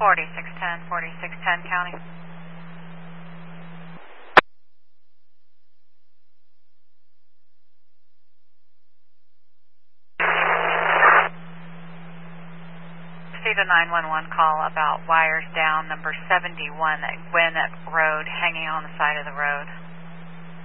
4610 County. Received a 911 call about wires down number 71 at Gwinnett Road, hanging on the side of the road.